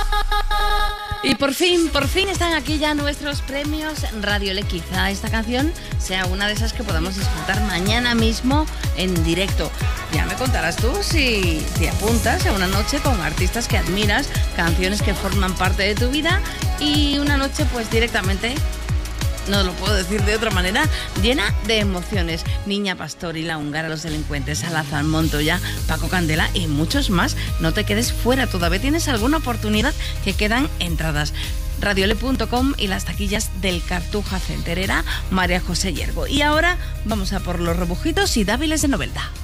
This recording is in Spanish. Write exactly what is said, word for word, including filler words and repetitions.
Y por fin, por fin están aquí ya nuestros premios Radio Le. Quizá esta canción sea una de esas que podamos disfrutar mañana mismo en directo. Ya me contarás tú si te apuntas a una noche con artistas que admiras, canciones que forman parte de tu vida y una noche pues directamente, no lo puedo decir de otra manera, llena de emociones. Niña Pastor y La Húngara, Los Delincuentes, Salazar, Montoya, Paco Candela y muchos más. No te quedes fuera, todavía tienes alguna oportunidad, que quedan entradas. radiole punto com y las taquillas del Cartuja Center. Era María José Yergo. Y ahora vamos a por los rebujitos y dáviles de Novelda.